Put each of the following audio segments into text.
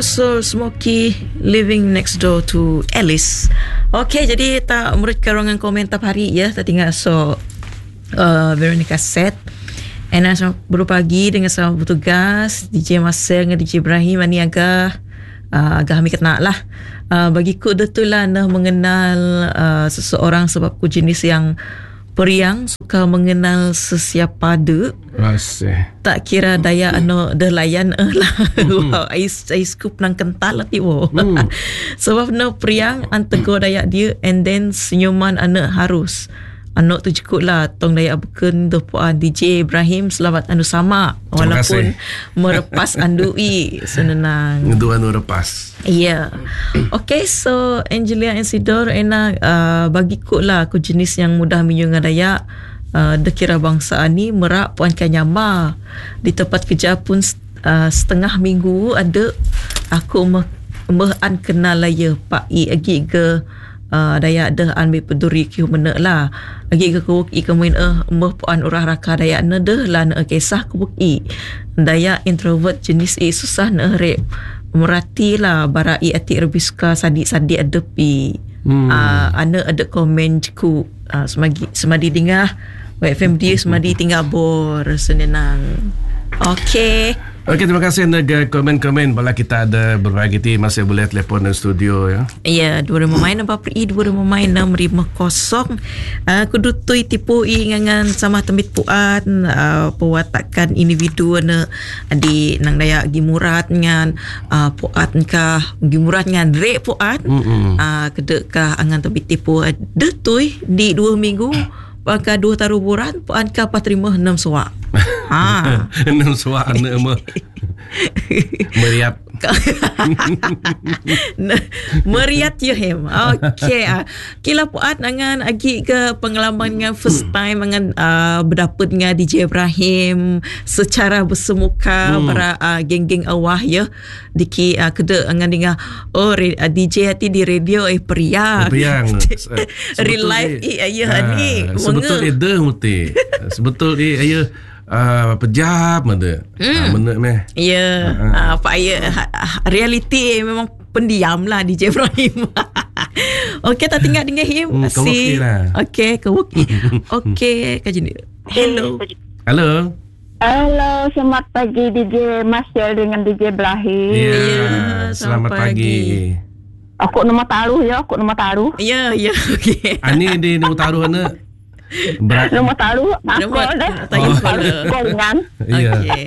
So Smoky living next door to Alice. Okay, jadi tak menurut karangan komentar hari ya, tak tinggal so Veronica set. And baru pagi dengan sama bertugas DJ Masel dengan DJ Ibrahim ni agak kami kena lah. Bagiku betul lah nak mengenal seseorang sebab ku jenis yang periang, suka mengenal sesiapa ada. Rasa tak kira daya dah layan lah. Wow, ais scoop nang kental lah tiwo. Sebab no periang antego daya dia, and then senyuman anak harus anak tu cukup lah tong daya bukan dopuan DJ Ibrahim selamat anu sama walaupun merepas andui senenang ngedu anu repas. Yeah. Okay, so Angelia Isidor enak bagiku lah aku jenis yang mudah minyak daya dekira bangsa ni merak puan kanyama di tempat kerja pun setengah minggu ada aku mehan kenal lah ya Pak I agi ke daya dah ambil peduri kiu menek lah agi ke kuk I kemuin meh puan urah raka daya ne dah lah ne kisah kuk I daya introvert jenis I susah ne rep merati lah bara I ati rebiska sadik-sadik adepi ana ada komen ku semadi dengar WFM dia semadi tinggal bor senenang. Okey, terima kasih anda komen-komen. Bala kita ada berbagi ti masih boleh telefon dan studio ya. Ya, 2 main apa pri 2 main 650. Kudutui tipu I ngangan sama temit puan pewatakan individu na di nang daya gimurat ngan puan ka gimurat ngan re puan kedekah angan temit tipu detui di 2 minggu Paka 2 taruburan puan ka patrima 6 suak. 6 suak anak mah. Meriap. Meriat ya hem. Okey. Kila puan dengan agi ke pengalaman dengan first time dengan berdapat dengan DJ Ibrahim secara bersemuka para geng-geng awah ya. Diki kede dengan DJ hati di radio periang. Real life iya ni. Sebetul dia muti. Sebetul dia pejam ada. Benar meh. Ya. Apa reality memang pendiam lah DJ Ibrahim. Okey, tak tinggal dengan him. Okey lah. Okey, kewaki. Okey, kajini. Hello. Halo, selamat pagi DJ Masel dengan DJ Ibrahim. Ya, selamat pagi. Aku nama taruh ya, Ya, okey. Ani di nama taruh ana. Nama taruh, Kolingan. Okey.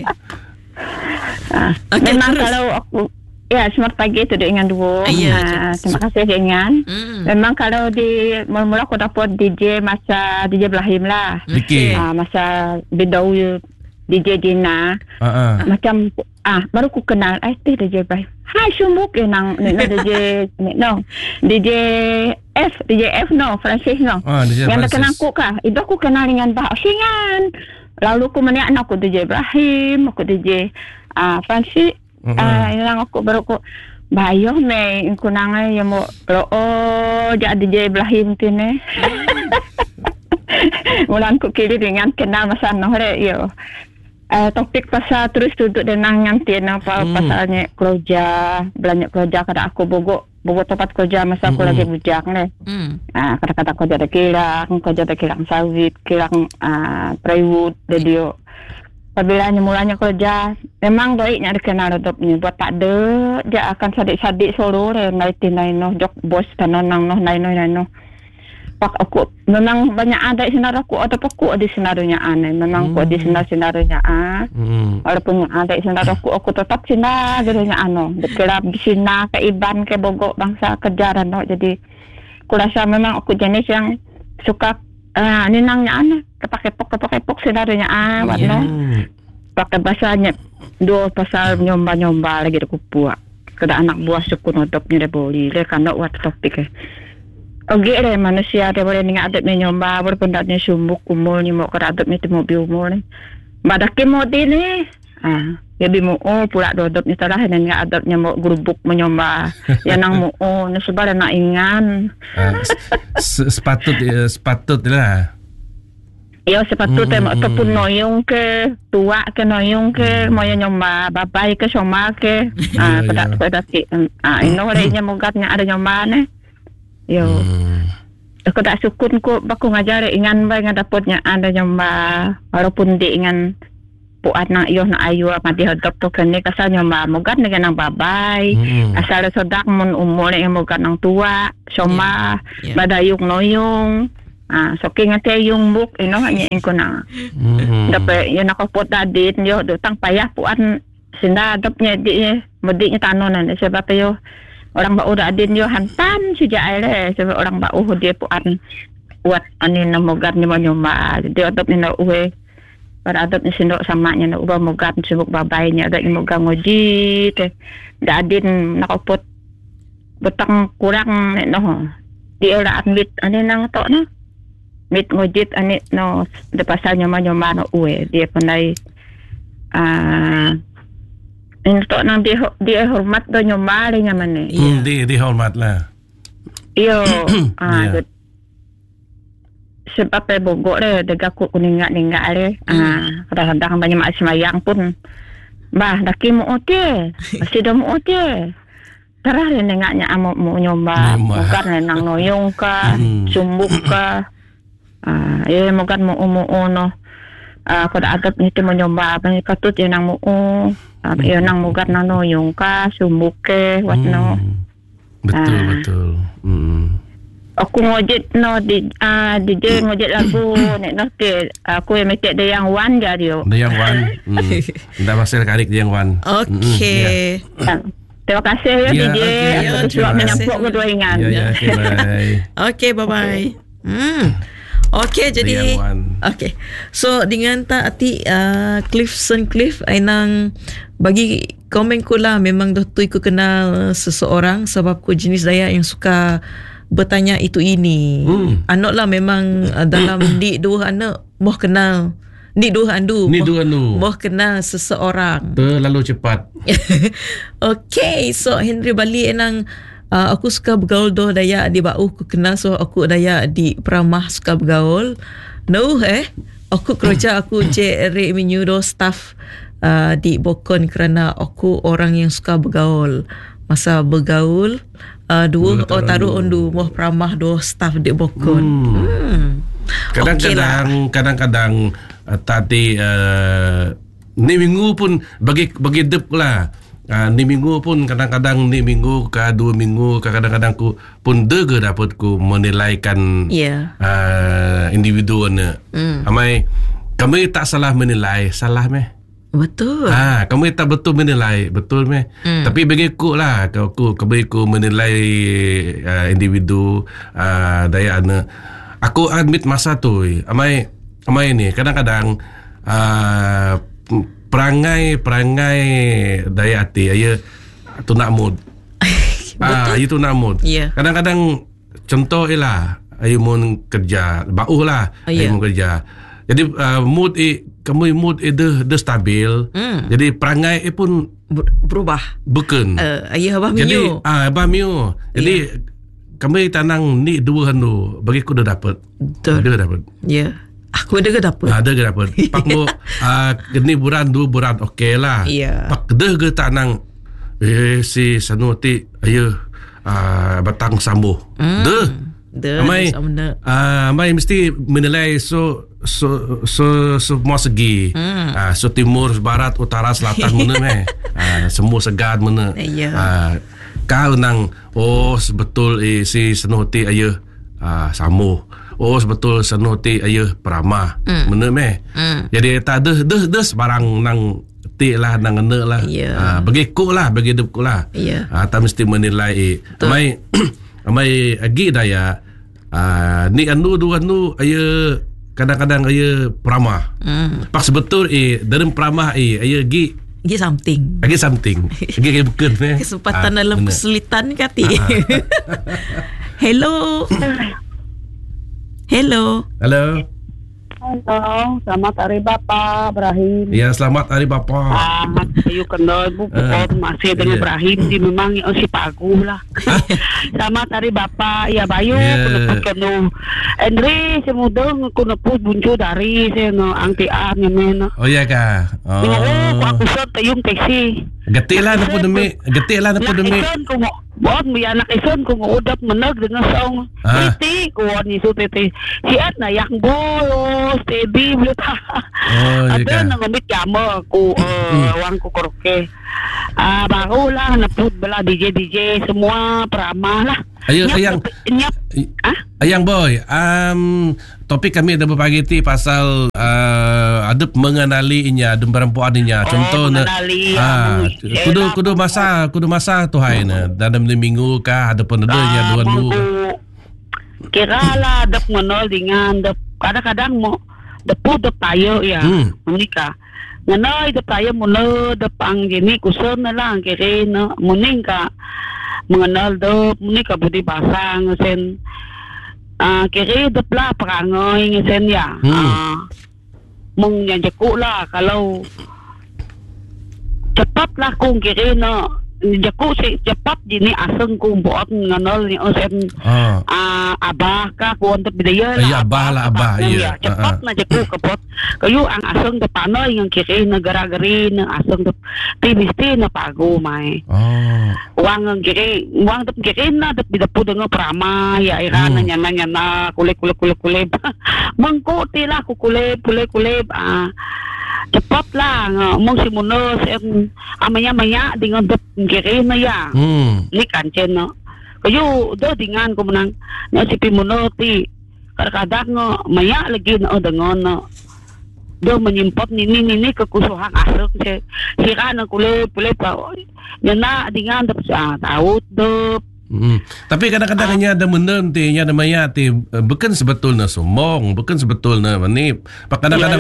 Memang kalau aku selamat pagi tu dengan dua. Terima kasih dengan. Memang kalau di mula-mula aku dapat DJ masa DJ Ibrahim lah. Masa bidau DJ Dina. Macam baru ku kenal DJ Ibrahim. Hai Sumbuk nang DJ F Francis yang kenal aku kah. Itu aku kenal dengan Singan. Lalu aku meniak aku DJ Ibrahim, aku DJ Francis. Yang aku baru aku bayo me aku nang yang mau jadi DJ Ibrahim tini. Mulan aku kiri dengan kenal masa nore yo. Topik pasal terus duduk dengan ngantin apa pasalnya kerja belanja kerja kada aku bogo tempat kerja masa aku lagi bujang ni. Kata-kata kerja ada kilang sawit, kilang plywood, radio. Apabila mulanya kerja, memang baiknya dikenal hidupnya. Buat tak ada, dia akan sadik-sadik solo naik jok bos tanong naik. Pak aku memang banyak ada senar aku atau aku ada senarnya aneh. Memang aku ada senarnya walaupun ada senar aku tetap senarnya Dekira bisina ke Iban ke Bogor bangsa kejaran jadi aku rasa memang aku jenis yang suka ninangnya aneh kepake-pok senarnya pakai bahasanya dua pasal nyomba lagi aku buat kada anak buah suku nodopnya dia boleh karena wat topik Oke deh manusia dia boleh ningat adat nyomba berpendapatnya sumbuk umur ni mau keradap ni temu bi umur ni. Badake mau ni. Ya bi mau pula dodop ni salah dan ningat adatnya mau grubuk menyomba. Ya nang mau sebab nak ingan. Sepatutlah. Yo sepatu tembak ataupun noyong ke tua ke noyong ke moyo nyoma babai ke soma ke pada ino orangnya mugatnya ada nyoma ne yo aku tak sukun ku baku ngajar ingan ba nga dapatnya ada nyoma walaupun di ingan puat na yo na ayu mati hodok to kene kasal nyoma mugat ne nang babai asal sodak mun umur yang mugat nang tua soma badayuk noyong so kaya yung book hanya ko na dapat yun nakapot dadit yo dutang payah puan sindadap niya di niya tanonan sebab yo orang bau dadin yo hantan si jaile sebab orang bau dia puan buat anin na mogat ni manyuma dia adap ni na uwe para adap ni sindok sama nya na ubah mogat subuk babay niya ada imogang ngojit dadin nakapot butang kurang no di era admit anin nang to na mit ngojit ani no de pasanya manyoma no uwe dia pandai into nang dia hormat do nyoma ri ngamane di hormat lah iyo sebab bogor le dega ku kuninga le kadang-kadang banyak mak semayang pun bah daki mu ote masih do mu ote tarah le nengaknya amo mu nyoma bukan nang noyong ka sumbuk ka mogan mo no kada adat ni timo nyomba pa katut yun ang mo yun ang mugat na no yung ka sumuke what no betul aku ngojit no di ngojit lagu nek no te aku yang metek de yang wan jadi de yang wan ndak pasal karik de yang wan okey terima kasih ya DJ aku sudah menyampuk kedua ingan okey bye bye Okey, jadi okey. So dengan tak arti Cliff ainang bagi komen ku lah memang dotui ku kenal seseorang sebab ku jenis Dayak yang suka bertanya itu ini. Anak lah memang dalam di dua anak moh kenal ni dua andu. Moh kenal seseorang. Terlalu cepat. Okey, so Henry Bali enang aku suka bergaul doh Dayak di bau aku kenal so aku Dayak di Peramah suka bergaul. No aku kerja aku re menu do staff di Bokon kerana aku orang yang suka bergaul. Masa bergaul dua taruh ondu moh Peramah do staff di Bokon. Kadang-kadang tadi ni minggu pun bagi dep lah. Ni minggu pun kadang-kadang ni minggu ke 2 minggu kadang-kadang ku pun dega dapat ku menilaikan individu ni. Amai kami tak salah menilai, salah meh. Betul. Kami tak betul menilai, betul meh. Tapi bagi ku lah kami ku menilai individu Dayak ni. Aku admit masa tu amai ni kadang-kadang perangai Dayak hati aya tu nak mood. Itu nak mood. Kadang-kadang contoh ialah ayu mun kerja bau lah ayu mun kerja. Jadi mood kamu mood de stabil. Jadi perangai pun berubah. Bukan. Ayu abah minyo. Jadi abah minyo. Jadi kami tanang ni dua hanu bagi ku dah dapat. Dia dapat. Ya. Aku ada ke dapat? Ada ke dapat. Pak mo ni bulan 2 bulan okey lah. Pak dah ke tanang si sanuti ayo batang sambuh. Amai mesti menilai so semua segi. So timur, barat, utara, selatan mana semua segan mana. Kau nang betul si sanuti ayo sambuh. Betul senuti ayo Peramah. Mana meh. Jadi tak ada barang nang ti lah nang ene lah. Bagi ku lah, bagi hidup ku lah. Tak mesti menilai. Amai agi Dayak ni anu dua anu ayo kadang-kadang ayo Peramah. Pak sebetul dalam Peramah ayo gi something. Agi bukan meh. Kesempatan dalam kesulitan kati. Hello. Hello, selamat hari Bapak Ibrahim. Ya, selamat hari Bapak. Ayo kenal Bu, masih dengan Ibrahim di memang si Pagu lah. Selamat hari Bapak. Ya Bayu, kena Andre semudong kena pus buncu dari seno angtian nyemen. Oh ya kah? Aku sot tayong taxi. Getik lah na po demi. Buat mi anak ison kung udap manag dengan song. Titi kuan ni titi. Siat na yang bolos steady bluta. Ada nang ngamit kamo ku wang ku koroke. Baru lah naput bala DJ semua peramah lah. Ayang boy, topik kami ada berbagi ti pasal ada mengenali inya, ada perempuan inya. Contoh kudu masa Tuhan dalam minggu kah ada penedanya 2 minggu. Kira lah ada menol dengan kadang-kadang mo depu tayo ya menikah. Nganay tayo muna dapang gini kuson na lang kiri na muning ka mengenal do muni ka budi basang sen kiri dapla parangoy sen ya mung yang jaku lah kalau cepat lah kung kiri na jaku si cepat gini aseng kung buat ngenal ni sen abah ka kung untuk bidaya lah abah iya cepat na jaku kapot kayu ang aseng de panoy yang kiri na gara-gari na aseng de tibisti na pago may wang ang kiri wang de kiri na de bidapu dengan prama ya irana nyana kulip mengko tila ku kulip cepat lah mong si muno amanya dengan de kiri na ya ni kancen no kayu do dengan ko menang na si pimuno ti kadang-kadang maya lagi na dengan do menyimpot ni kekusuhan asok sira na kulip nyana dengan de tahu do. Tapi kadang-kadang ada menang ti nya namanya ti bukan sebetulnya sombong, bukan sebetulnya ni kadang-kadang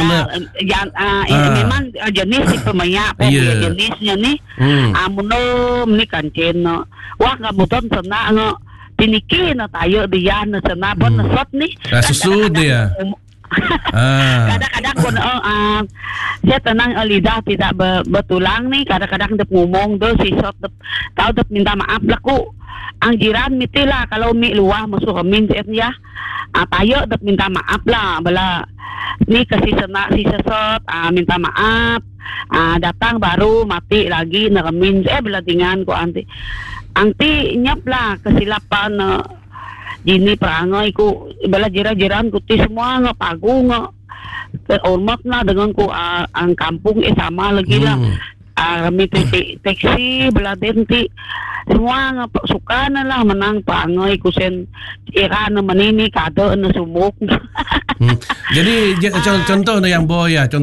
memang jenis si pemaya jenisnya ni amuno ni kancen no wah ngamuton sana no tiniki na tayo diyan na sana bon na sot ni susud dia. Kadang-kadang pun saya tenang lidah tidak betulang nih kadang-kadang dep ngomong do si sot tahu dep minta maaf lah ku ang jiran mitilah kalau mi luah musuh min ya tayo dep minta maaf lah bala ni kasih sena si sesot minta maaf datang baru mati lagi ngemin bela dengan ko anti nyap lah kesilapan Jini perangai ku bala jiran-jiran ku ti semua ngapagu hormat lah dengan ku ang kampung sama lagi lah kami taksi bala denti semua suka na lah menang perangai ku sen ira na manini kado na sumuk. Jadi contoh na yang boy ya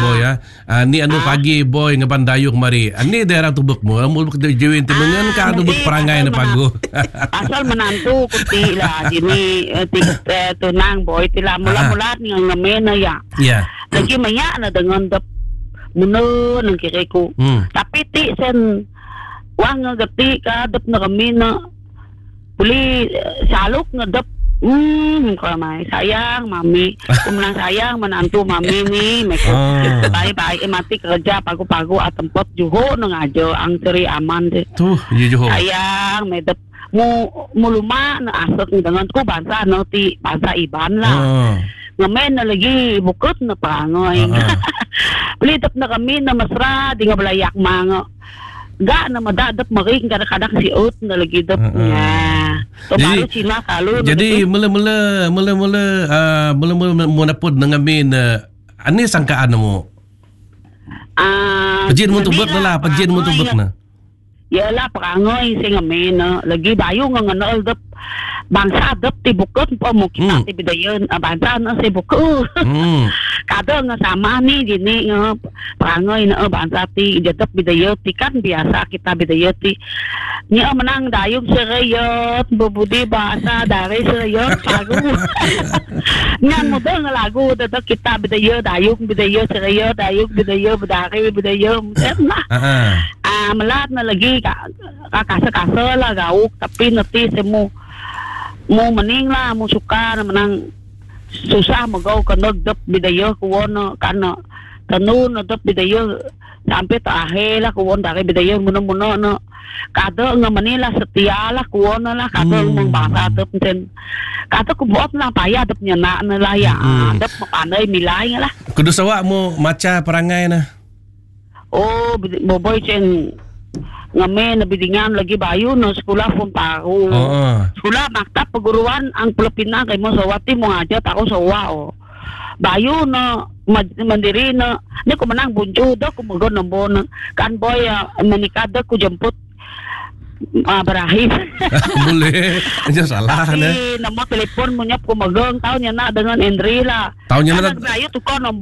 ni anu pagi boy ngabandayuk mari ani daerah tubuk mo jiwin timengan ka tubuk perangai na pago asal menantu kuti lah jini tunang boy tila mula-mula ngamena ya lagi maya na dengan dep muno nang kiriku tapi ti sen wang ngati ka dep ngamena puli saluk ngedep kalau mai sayang mami kumlang sayang menantu mami ni mereka baik-baik mati kerja pagu-pagu tempat juho nang ajo ang ceri aman deh tuh juho sayang medep muluma na asok dengan ku bangsa noti bangsa iban lah ngamen na lagi bukot na pangoy pelitap na kami na masra di nga balayak mga ga na madadap maring kadang-kadang si out na lagi dap niya. So baru sila salo. Jadi mula-mula munapod na ngamin ani sangkaan mo? Pajin mo tubok na. Yalah parangoy sing ngamin lagi bayo nga nganol dap bangsa dap tibukot po mo kita tibidayon bangsa na si buko kadang nga sama ni gini parangoy na bangsa ti jadap bidayoti kan biasa kita bidayoti niya menang dayog sereyot bubudi bahasa dari sereyot pagu nyan mo nga lagu dadak kita bidayo dayog bidayo sereyot dayog bidayo bedari bidayo melat na lagi kakasa-kasa lah gauk tapi nanti semu mau mening lah mau suka na menang susah magaw kanag dap bidayo kuwono kana tanun dap bidayo sampai tahela kuwon dari bidayo muno no kada nga Manila setia lah kuwono lah kada mong basa dap ten kada kubuot na paya dap nyana na lah ya dap mapanay milay lah kudu sawa mo maca perangai na. Oh boboy ceng ngamen na bidingan lagi bayu no sekolah pun tahu. Sekolah maktab perguruan ang Pilipina kay mo sawati mo aja tako sawa bayu no mandiri no ni ko menang bunju do ko magon nombon kan boy menikah do ko jemput berakhir. Boleh. Jangan salah nomor telepon mo nyap ko magon tahu nya na dengan Endri lah. Tahu nya na bayu tu ko